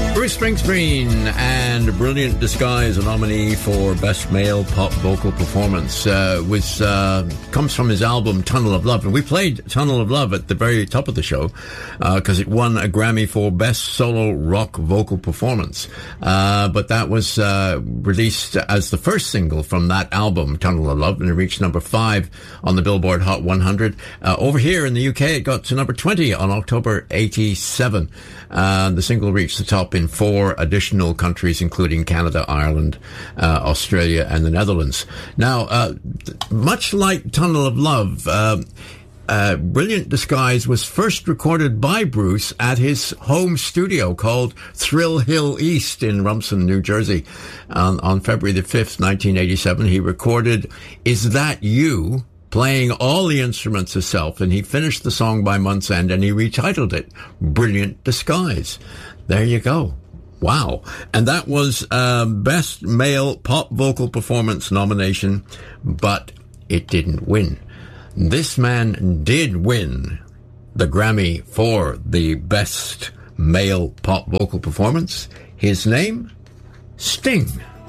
Bruce Springsteen and Brilliant Disguise, a nominee for Best Male Pop Vocal Performance, comes from his album Tunnel of Love. And we played Tunnel of Love at the very top of the show because it won a Grammy for Best Solo Rock Vocal Performance. But that was released as the first single from that album, Tunnel of Love, and it reached number 5 on the Billboard Hot 100. Over here in the UK, it got to number 20 on October 87. The single reached the top in 4 additional countries, including Canada, Ireland, Australia, and the Netherlands. Now, much like Tunnel of Love, Brilliant Disguise was first recorded by Bruce at his home studio called Thrill Hill East in Rumson, New Jersey. On February the 5th, 1987, he recorded Is That You?, playing all the instruments himself, and he finished the song by month's end, and he retitled it Brilliant Disguise. There you go. Wow. And that was Best Male Pop Vocal Performance nomination, but it didn't win. This man did win the Grammy for the Best Male Pop Vocal Performance. His name? Sting.